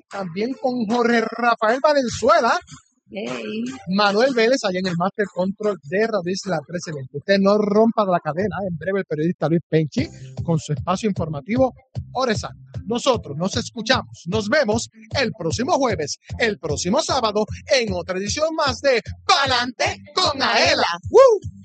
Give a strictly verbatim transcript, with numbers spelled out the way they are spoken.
también con Jorge Rafael Valenzuela. Hey. Manuel Vélez, allá en el Master Control de Radio Isla trescientos veinte. Usted no rompa la cadena. En breve, el periodista Luis Penchi con su espacio informativo Hora Exacta. Nosotros nos escuchamos, nos vemos el próximo jueves, el próximo sábado, en otra edición más de Pa'lante con Aela. ¡Woo!